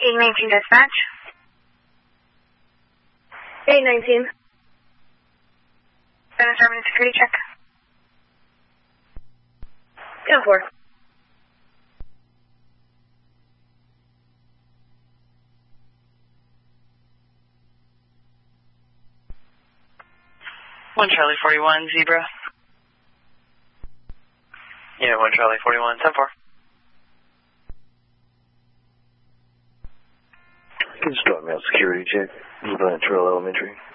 819 dispatch. 819. Department of security check. 10-4. One Charlie 41, Zebra. Yeah, 1 Charlie 41, 10-4. Can you start me out security check? Lieutenant Trail Elementary.